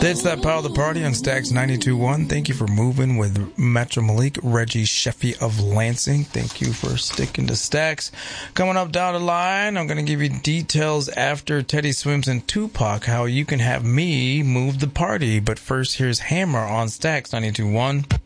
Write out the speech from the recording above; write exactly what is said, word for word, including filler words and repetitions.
It's that Power of the Party on Stax ninety-two point one. Thank you for moving with Metro Malik, Reggie Sheffy of Lansing. Thank you for sticking to Stax. Coming up down the line, I'm going to give you details after Teddy Swims and Tupac, how you can have me move the party. But first, here's Hammer on Stax ninety-two point one.